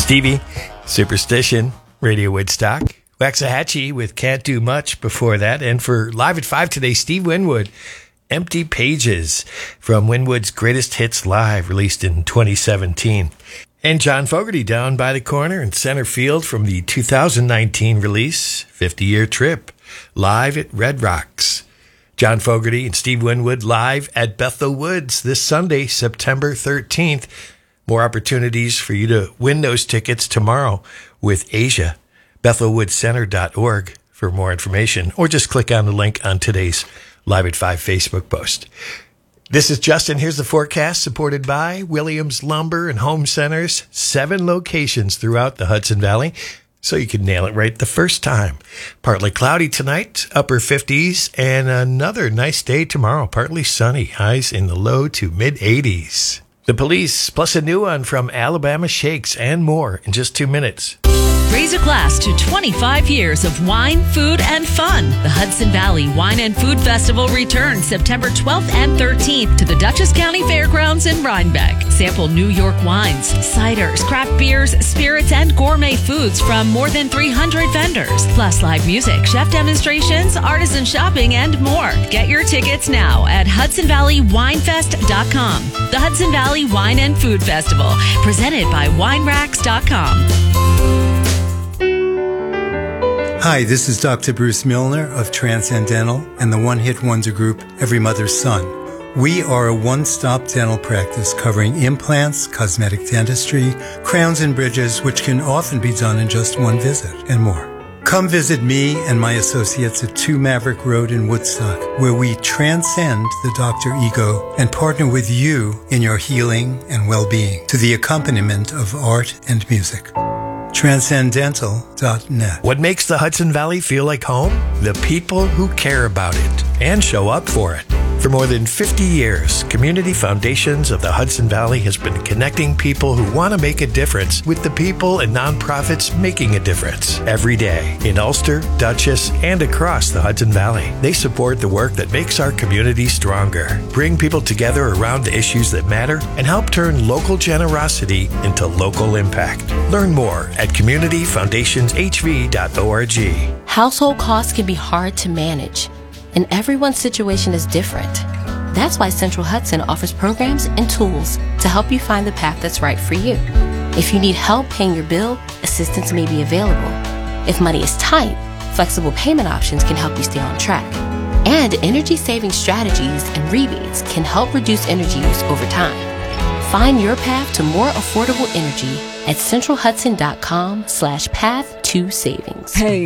Stevie, Superstition, Radio Woodstock. Waxahachie with Can't Do Much before that. And for Live at 5 today, Steve Winwood, Empty Pages from Winwood's Greatest Hits Live, released in 2017. And John Fogerty, Down by the Corner in center field from the 2019 release, 50-Year Trip, live at Red Rocks. John Fogerty and Steve Winwood live at Bethel Woods this Sunday, September 13th. More opportunities for you to win those tickets tomorrow with Asia. BethelWoodsCenter.org for more information, or just click on the link on today's Live at 5 Facebook post. This is Justin. Here's the forecast, supported by Williams Lumber and Home Centers, 7 locations throughout the Hudson Valley, so you can nail it right the first time. Partly cloudy tonight, upper 50s, and another nice day tomorrow, partly sunny, highs in the low to mid 80s. The Police, plus a new one from Alabama Shakes, and more in just 2 minutes. Raise a glass to 25 years of wine, food, and fun. The Hudson Valley Wine and Food Festival returns September 12th and 13th to the Dutchess County Fairgrounds in Rhinebeck. Sample New York wines, ciders, craft beers, spirits, and gourmet foods from more than 300 vendors. Plus live music, chef demonstrations, artisan shopping, and more. Get your tickets now at HudsonValleyWinefest.com. The Hudson Valley Wine and Food Festival, presented by WineRacks.com. Hi, this is Dr. Bruce Milner of Transcendental and the One Hit Wonder group, Every Mother's Son. We are a one-stop dental practice covering implants, cosmetic dentistry, crowns and bridges, which can often be done in just one visit, and more. Come visit me and my associates at 2 Maverick Road in Woodstock, where we transcend the doctor ego and partner with you in your healing and well-being to the accompaniment of art and music. Transcendental.net. What makes the Hudson Valley feel like home? The people who care about it and show up for it. For more than 50 years, Community Foundations of the Hudson Valley has been connecting people who want to make a difference with the people and nonprofits making a difference every day in Ulster, Dutchess, and across the Hudson Valley. They support the work that makes our community stronger, bring people together around the issues that matter, and help turn local generosity into local impact. Learn more at communityfoundationshv.org. Household costs can be hard to manage, and everyone's situation is different. That's why Central Hudson offers programs and tools to help you find the path that's right for you. If you need help paying your bill, assistance may be available. If money is tight, flexible payment options can help you stay on track. And energy-saving strategies and rebates can help reduce energy use over time. Find your path to more affordable energy at centralhudson.com/path2savings. Hey,